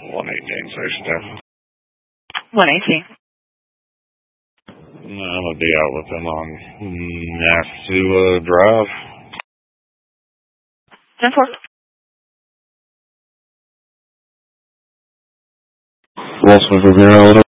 118 Station 10. 118. I'm going to be out with them on Nassau Drive. 10-4. Walsman from here, Illinois.